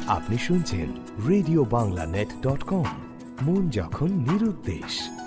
আপনি শুনছেন radio Bangla net.com, মন যখন নিরুদ্দেশ।